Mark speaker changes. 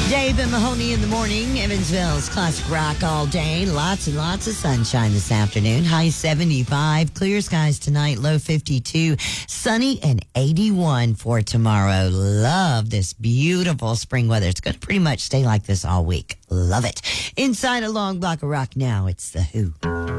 Speaker 1: Dave and Mahoney in the morning. Evansville's classic rock all day. Lots and lots of sunshine this afternoon. High 75. Clear skies tonight. Low 52. Sunny and 81 for tomorrow. Love this beautiful spring weather. It's going to pretty much stay like this all week. Love it. Inside a long block of rock now. It's The Who.